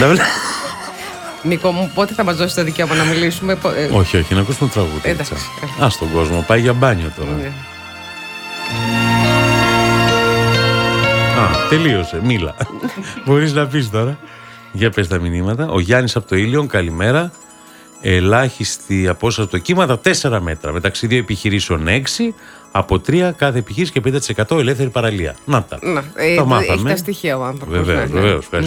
Νίκο μου, πότε θα μας δώσει το δικαίωμα να μιλήσουμε? Όχι, να ακούσουμε το τραγούδι. Εντάξει. Στον κόσμο, πάει για μπάνιο τώρα. Ναι. Τελείωσε, μίλα. Μπορείς να πεις τώρα. Για πες τα μηνύματα. Ο Γιάννης από το Ήλιον, καλημέρα. Ελάχιστη απόσταση από το κύματα 4 μέτρα. Μεταξύ 2 επιχειρήσεων 6. Από 3 κάθε επιχείρηση και 50% ελεύθερη παραλία. Να τα. Τα μάθαμε. Έχει τα στοιχεία ο άνθρωπος. Βεβαίως.